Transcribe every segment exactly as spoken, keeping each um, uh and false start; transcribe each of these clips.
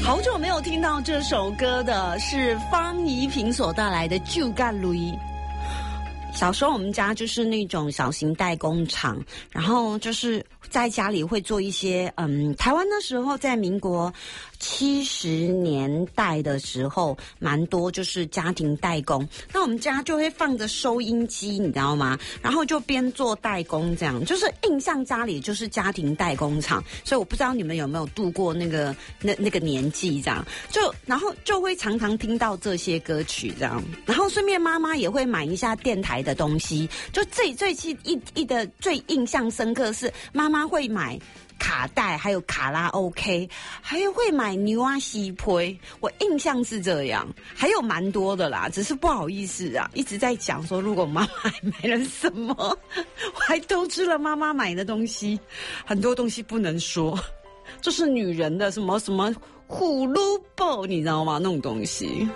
好久没有听到这首歌的是方怡萍所带来的《就干路易》。小时候我们家就是那种小型代工厂，然后就是在家里会做一些嗯，台湾那时候在民国七十年代的时候，蛮多就是家庭代工。那我们家就会放着收音机，你知道吗？然后就边做代工，这样就是印象家里就是家庭代工厂。所以我不知道你们有没有度过那个那那个年纪，这样就然后就会常常听到这些歌曲，这样。然后顺便妈妈也会买一下电台的东西，就最最记一一的最印象深刻是妈妈会买卡带，还有卡拉 OK， 还有会买牛啊西推，我印象是这样，还有蛮多的啦，只是不好意思啊，一直在讲说如果妈妈买了什么，我还偷吃了妈妈买的东西，很多东西不能说，这是女人的什么什么葫芦包，你知道吗？那种东西。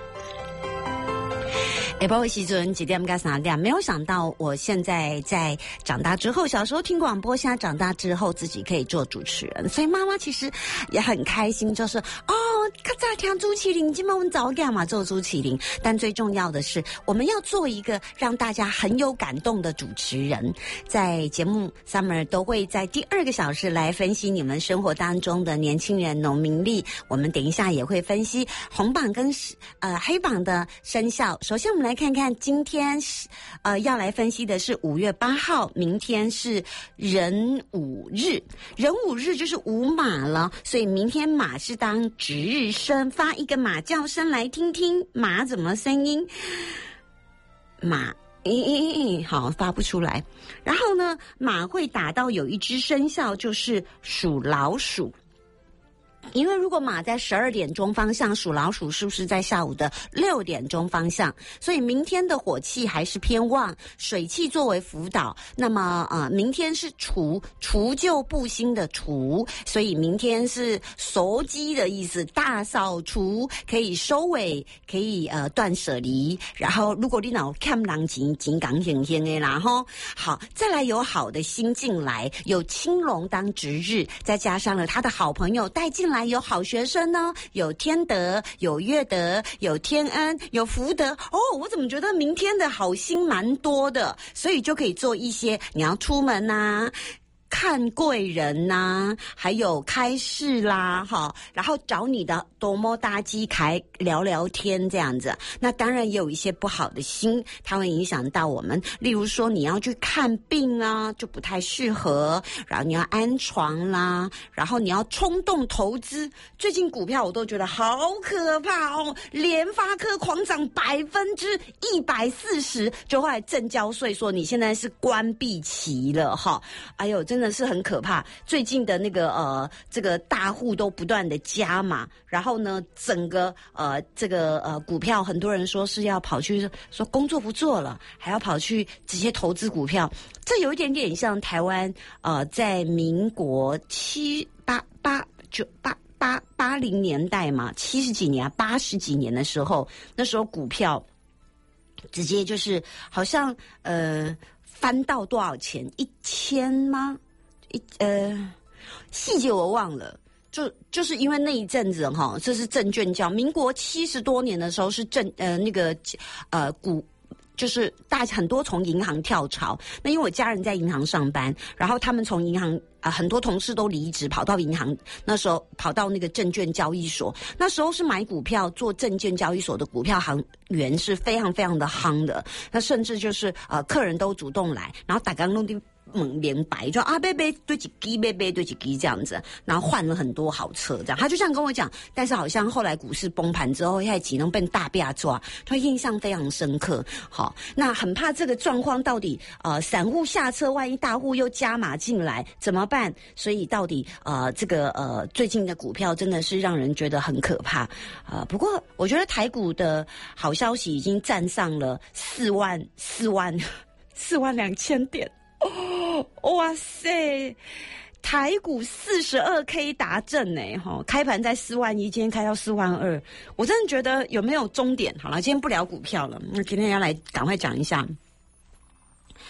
也包括习主任几点干啥点？没有想到我现在在长大之后，小时候听广播，现在长大之后自己可以做主持人，所以妈妈其实也很开心，就是哦，咔嚓听朱麒麟，今晚我们早干嘛做朱麒麟？但最重要的是，我们要做一个让大家很有感动的主持人。在节目 Summer 都会在第二个小时来分析你们生活当中的年轻人农民历，我们等一下也会分析红榜跟呃黑榜的生肖。首先我们来看看今天呃要来分析的是五月八号，明天是壬午日，壬午日就是午马了，所以明天马是当值日生，发一个马叫声来听听马怎么声音。马咦咦咦，好，发不出来。然后呢，马会打到有一只生肖就是属老鼠。因为如果马在十二点钟方向，属老鼠是不是在下午的六点钟方向？所以明天的火气还是偏旺，水气作为辅导。那么呃，明天是除除旧布新的除，所以明天是熟鸡的意思，大扫除，可以收尾，可以呃断舍离。然后如果你脑看狼情情感显现的啦吼，好，再来有好的心进来，有青龙当值日，再加上了他的好朋友带进来。有好学生呢，有天德，有月德，有天恩，有福德。哦，我怎么觉得明天的好心蛮多的，所以就可以做一些你要出门啊，看贵人呐、啊，还有开市啦，哈，然后找你的多么大鸡开聊聊天这样子。那当然也有一些不好的心，它会影响到我们。例如说你要去看病啊，就不太适合。然后你要安床啦，然后你要冲动投资。最近股票我都觉得好可怕哦，联发科狂涨百分之一百四十，就后来证交税说你现在是关闭期了哈。哎呦，真的是很可怕。最近的那个呃，这个大户都不断的加码，然后呢，整个呃这个呃股票，很多人说是要跑去说工作不做了，还要跑去直接投资股票。这有一点点像台湾呃，在民国七八八九八八八零年代嘛，七十几年啊，八十几年的时候，那时候股票直接就是好像呃翻到多少钱？一千吗？一呃，细节我忘了。就就是因为那一阵子哈，这是证券交，民国七十多年的时候是证呃那个呃股。就是大家很多从银行跳槽，那因为我家人在银行上班，然后他们从银行啊、呃、很多同事都离职跑到银行，那时候跑到那个证券交易所，那时候是买股票做证券交易所的股票行员是非常非常的夯的，那甚至就是呃客人都主动来，然后打刚弄的。猛连白就啊，贝贝对几鸡，贝贝对几鸡这样子，然后换了很多好车，这样他就这样跟我讲。但是好像后来股市崩盘之后，现在只能被大变抓，他印象非常深刻。好，那很怕这个状况到底呃，散户下车，万一大户又加码进来怎么办？所以到底呃，这个呃，最近的股票真的是让人觉得很可怕啊、呃。不过我觉得台股的好消息已经站上了四万四万四万两千点。哦，哇塞！台股四十二 K 达阵哎，哈，开盘在四万一，今天开到四万二，我真的觉得有没有终点？好了，今天不聊股票了，那今天要来赶快讲一下。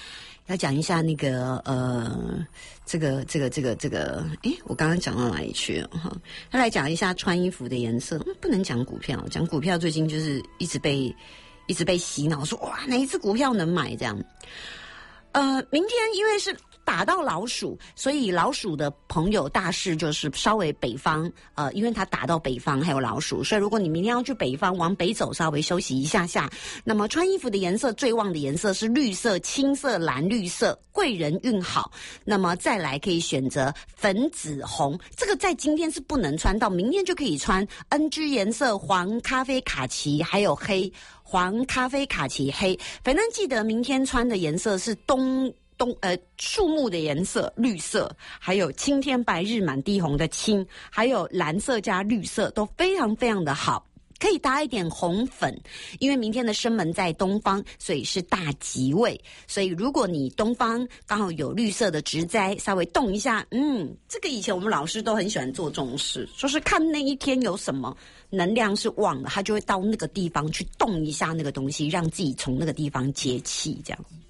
要讲一下那个呃，这个这个这个这个，诶，我刚刚讲到哪里去了哈？他来讲一下穿衣服的颜色，嗯、不能讲股票，讲股票最近就是一直被一直被洗脑，说哇哪一只股票能买这样。呃，明天因为是打到老鼠，所以老鼠的朋友大事就是稍微北方，呃，因为它打到北方还有老鼠，所以如果你明天要去北方往北走，稍微休息一下下。那么穿衣服的颜色最旺的颜色是绿色、青色、蓝绿色，贵人运好。那么再来可以选择粉、紫、红，这个在今天是不能穿到，明天就可以穿 N G 颜色黄、咖啡、卡其还有黑。黄、咖啡、卡其、黑，反正记得明天穿的颜色是冬冬呃树木的颜色绿色，还有青天白日满地红的青，还有蓝色加绿色都非常非常的好。可以搭一点红粉，因为明天的生门在东方，所以是大吉位。所以如果你东方刚好有绿色的植栽，稍微动一下，嗯，这个以前我们老师都很喜欢做这种事，就是看那一天有什么能量是旺的，他就会到那个地方去动一下那个东西，让自己从那个地方接气，这样。